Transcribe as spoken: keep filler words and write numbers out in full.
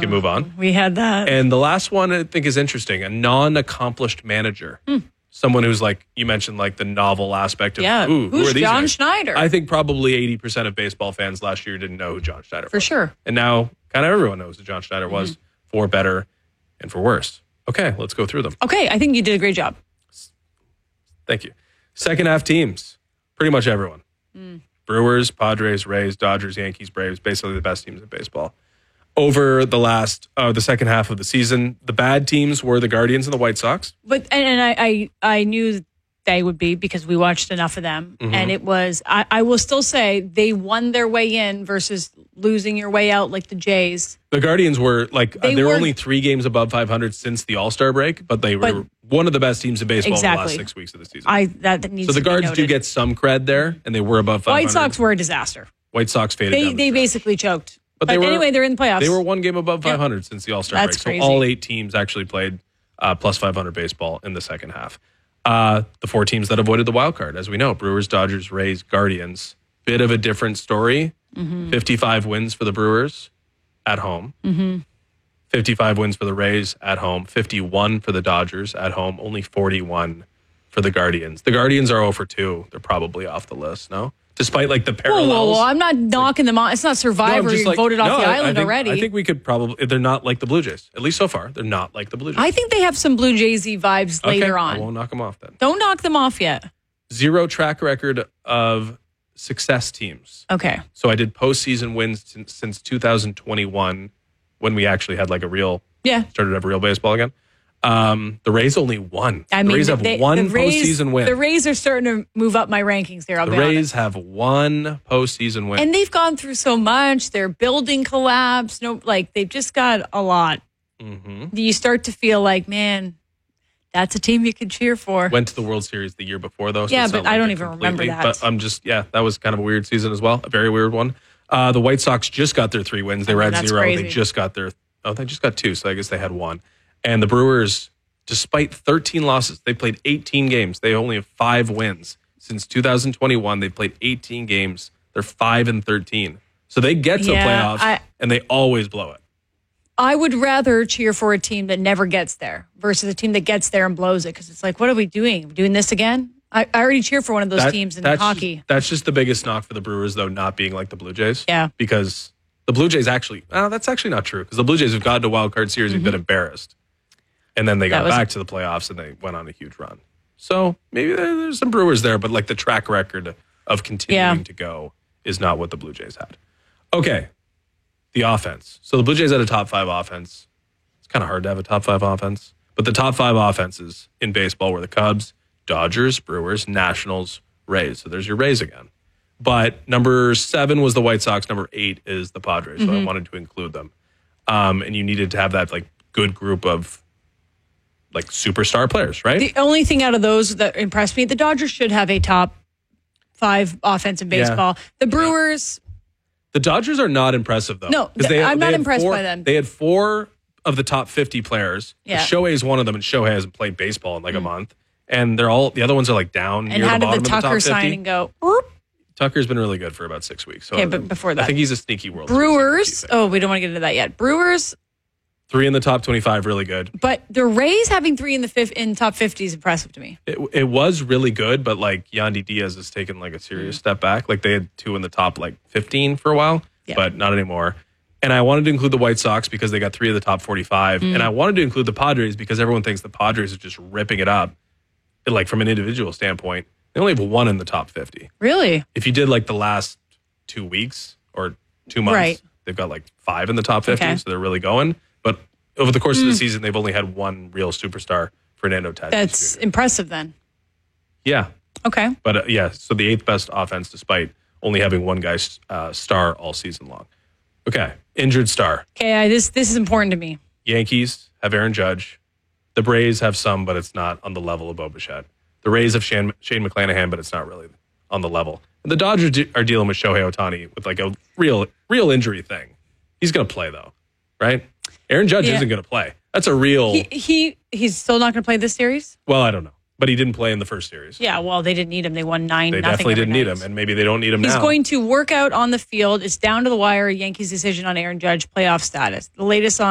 can move on. We had that. And the last one I think is interesting. A non-accomplished manager. Hmm. Someone who's like, you mentioned like the novel aspect of, yeah. ooh, who's who are these John guys? Schneider? I think probably eighty percent of baseball fans last year didn't know who John Schneider For was. sure. And now kind of everyone knows who John Schneider was, mm-hmm. for better and for worse. Okay, let's go through them. Okay, I think you did a great job. Thank you. Second half teams, pretty much everyone. Mm. Brewers, Padres, Rays, Dodgers, Yankees, Braves, basically the best teams in baseball. Over the last, uh, the second half of the season, the bad teams were the Guardians and the White Sox. But and, and I, I I knew they would be because we watched enough of them. Mm-hmm. And it was, I, I will still say, they won their way in versus losing your way out like the Jays. The Guardians were like, they, uh, they were, were only three games above five hundred since the All-Star break, but they were but, one of the best teams in baseball exactly. in the last six weeks of the season. I that, that needs so the to be Guards noted. do get some cred there, and they were above five hundred. White Sox were a disaster. White Sox faded They down the They stretch. basically choked. But, but they were, anyway, they're in the playoffs. They were one game above five hundred yep. since the All-Star That's break. crazy. So all eight teams actually played uh, plus five hundred baseball in the second half. Uh, the four teams that avoided the wild card, as we know, Brewers, Dodgers, Rays, Guardians. Bit of a different story. Mm-hmm. fifty-five wins for the Brewers at home. Mm-hmm. fifty-five wins for the Rays at home. fifty-one for the Dodgers at home. Only forty-one for the Guardians. The Guardians are oh for two. They're probably off the list, no? Despite like the parallels. Whoa, whoa, whoa. I'm not knocking them on. It's not Survivor. No, you like, voted off no, the I, island I think, already. I think we could probably, they're not like the Blue Jays. At least so far, they're not like the Blue Jays. I think they have some Blue Jays-y vibes okay, later on. I won't knock them off then. Don't knock them off yet. Zero track record of success teams. Okay. So I did postseason wins since, since two thousand twenty-one when we actually had like a real, yeah, started to have real baseball again. Um, the Rays only won. I mean, the Rays have they, one the Rays, postseason win. The Rays are starting to move up my rankings there. I'll the be Rays honest. have one postseason win. And they've gone through so much. Their building collapsed. No, like they've just got a lot. Mm-hmm. You start to feel like, man, that's a team you could cheer for. Went to the World Series the year before, though. So yeah, it's but not I like don't it even completely, remember that. But I'm just, yeah, that was kind of a weird season as well. A very weird one. Uh, the White Sox just got their three wins. They I were mean, at that's zero. crazy. They just got their, oh, they just got two. So I guess they had one. And the Brewers, despite thirteen losses, they played eighteen games. They only have five wins. Since two thousand twenty-one, they've played eighteen games. They're five and thirteen. So they get to Yeah, playoffs, I- and they always blow it. I would rather cheer for a team that never gets there versus a team that gets there and blows it. Because it's like, what are we doing? We're doing this again? I, I already cheer for one of those That- teams in that's hockey. Just, that's just the biggest knock for the Brewers, though, not being like the Blue Jays. Yeah. Because the Blue Jays actually, oh, that's actually not true. Because the Blue Jays have gotten to wild card series and Mm-hmm. been embarrassed. And then they got That was- back to the playoffs and they went on a huge run. So maybe there, there's some Brewers there, but like the track record of continuing Yeah. to go is not what the Blue Jays had. Okay. The offense. So the Blue Jays had a top five offense. It's kind of hard to have a top five offense. But the top five offenses in baseball were the Cubs, Dodgers, Brewers, Nationals, Rays. So there's your Rays again. But number seven was the White Sox. Number eight is the Padres. So Mm-hmm. I wanted to include them. Um, and you needed to have that like good group of like superstar players, right? The only thing out of those that impressed me, the Dodgers should have a top five offense in baseball. Yeah. The Brewers, The Dodgers are not impressive, though. No, 'Cause th- I'm not had impressed four- by them. They had four of the top fifty players. Yeah. Shohei is one of them, and Shohei hasn't played baseball in like a month. And they're all the other ones are like down and near how the did bottom the Tucker of the top fifty. signing go? Oop. Tucker's been really good for about six weeks. So Okay, but before that. I think he's a sneaky World Series Brewers, M V P. oh, we don't want to get into that yet. Brewers, Three in the top twenty-five, really good. but the Rays having three in the fifth in top fifty is impressive to me. It, it was really good, but like Yandy Diaz has taken like a serious step back. Like they had two in the top like fifteen for a while, Yeah. but not anymore. And I wanted to include the White Sox because they got three of the top forty-five. Mm. And I wanted to include the Padres because everyone thinks the Padres are just ripping it up. And, like from an individual standpoint, they only have one in the top fifty. Really? If you did like the last two weeks or two months, Right. they've got like five in the top fifty. Okay. So they're really going. But over the course of the season, they've only had one real superstar, Fernando Tatis. That's Junior impressive then. Yeah. Okay. But uh, yeah, so the eighth best offense despite only having one guy uh, star all season long. Okay, injured star. Okay, I, this this is important to me. Yankees have Aaron Judge. The Braves have some, but it's not on the level of Bo Bichette. The Rays have Shane, Shane McClanahan, but it's not really on the level. And the Dodgers de- are dealing with Shohei Ohtani with like a real real injury thing. He's going to play though, right? Aaron Judge Yeah. isn't going to play. That's a real. He, he he's still not going to play this series? well, I don't know, but he didn't play in the first series. Yeah, well, they didn't need him. They won nine They nothing definitely every didn't need night. him, and maybe they don't need him He's now. going to work out on the field. It's down to the wire. Yankees decision on Aaron Judge playoff status. The latest on